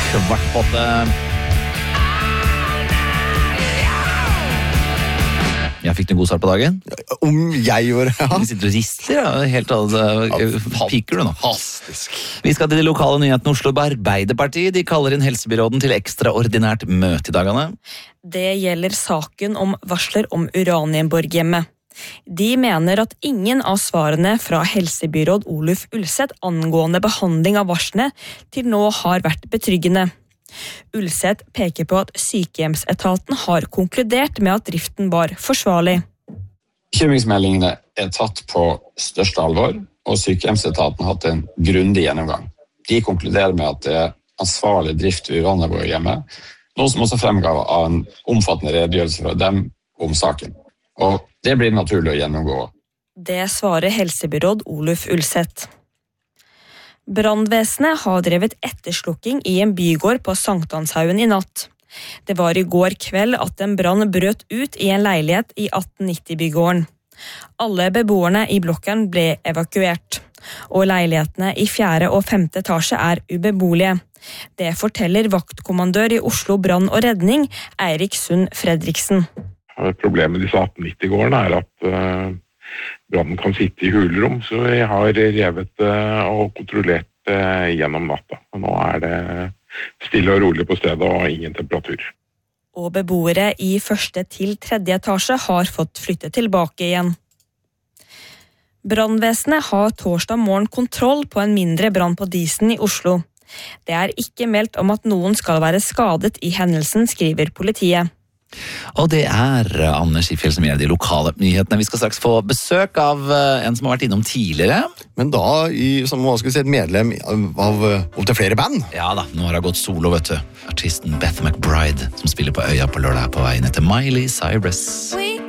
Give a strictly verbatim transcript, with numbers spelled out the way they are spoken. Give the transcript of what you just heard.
kvart på åtte. Jeg fikk en god start på dagen. Om jeg gjorde, ja. Vi sitter og rister, ja. Helt alle piker du nå. Fantastisk. Vi skal til de lokale nyhetene. Oslo Arbeiderparti. De kaller inn helsebyråden til ekstraordinært møte i dagene. Det gjelder saken om varsler om Uranienborghjemmet. De mener at ingen av svarene fra helsebyråd Oluf Ulseth angående behandling av varslene til nå har vært betryggende. Ulseth peker på at sykehjemsetaten har konkludert med at driften var forsvarlig. Bekymringsmeldingene er tatt på største alvor, og sykehjemsetaten har hatt en grundig gjennomgang. De konkluderer med at det er ansvarlig drift ved Uranienborghjemmet, noe som også fremgav av en omfattende redegjørelse fra dem om saken. Og det blir naturlig å gjennomgå. Det svarer helsebyråd Oluf Ulseth. Brandvesenet har drevet etterslukking i en bygård på Sankthanshaugen i natt. Det var i går kveld at en brann brøt ut i en leilighet i atten nitti-bygården. Alle beboerne i blokken ble evakuert, og leilighetene i fjerde og femte etasje er ubeboelige. Det forteller vaktkommandør i Oslo Brann og Redning, Eirik Sund Fredriksen. Problemet med disse atten nitti-gårdene er at uh... brannen kan sitte i hulrom, så vi har revet det og kontrollert det gjennom natta. Nå er det stille og rolig på stedet og ingen temperatur. Og beboere i første til tredje etasje har fått flytte tilbake igjen. Brandvesenet har torsdag morgen kontroll på en mindre brann på Disen i Oslo. Det er ikke meldt om at noen skal være skadet i hendelsen, skriver politiet. Og det er Anders Ifjell som gjør de lokale nyhetene. Vi skal straks få besøk av en som har vært innom tidligere. Men da i, som hva skal vi si, et medlem av opptil flere band. Ja da, nå har hun gått solo, vet du. Artisten Beth McBride, som spiller på Øya på lørdag, på vei ned til Miley Cyrus.